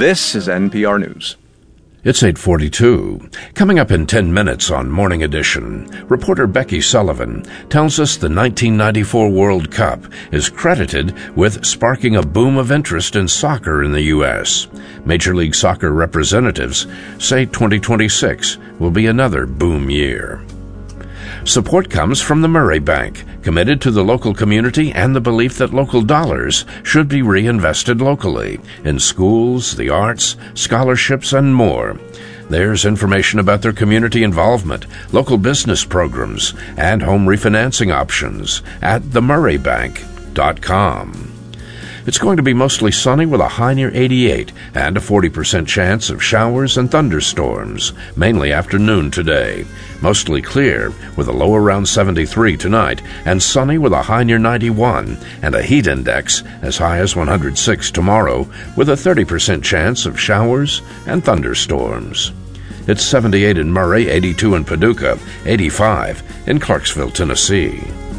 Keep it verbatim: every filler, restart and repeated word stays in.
This is N P R News. It's eight forty-two. Coming up in ten minutes on Morning Edition, reporter Becky Sullivan tells us the nineteen ninety-four World Cup is credited with sparking a boom of interest in soccer in the U S. Major League Soccer representatives say twenty twenty-six will be another boom year. Support comes from the Murray Bank, committed to the local community and the belief that local dollars should be reinvested locally in schools, the arts, scholarships, and more. There's information about their community involvement, local business programs, and home refinancing options at the murray bank dot com. It's going to be mostly sunny with a high near eighty-eight and a forty percent chance of showers and thunderstorms, mainly afternoon today. Mostly clear with a low around seventy-three tonight and sunny with a high near ninety-one and a heat index as high as one hundred six tomorrow with a thirty percent chance of showers and thunderstorms. It's seventy-eight in Murray, eighty-two in Paducah, eighty-five in Clarksville, Tennessee.